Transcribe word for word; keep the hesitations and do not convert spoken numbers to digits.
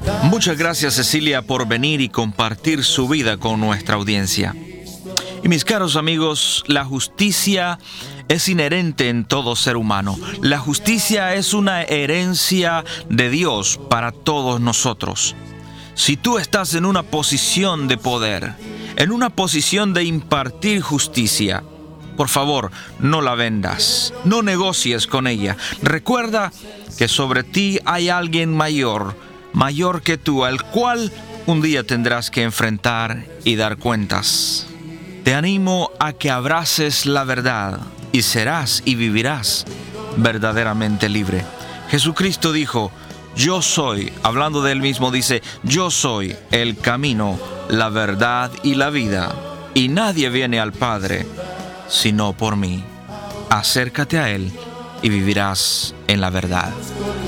Muchas gracias, Cecilia, por venir y compartir su vida con nuestra audiencia. Y mis caros amigos, la justicia es inherente en todo ser humano. La justicia es una herencia de Dios para todos nosotros. Si tú estás en una posición de poder, en una posición de impartir justicia, por favor, no la vendas, no negocies con ella. Recuerda que sobre ti hay alguien mayor, mayor que tú, al cual un día tendrás que enfrentar y dar cuentas. Te animo a que abraces la verdad y serás y vivirás verdaderamente libre. Jesucristo dijo, yo soy, hablando de él mismo, dice, yo soy el camino, la verdad y la vida, y nadie viene al Padre sino por mí. Acércate a él y vivirás en la verdad.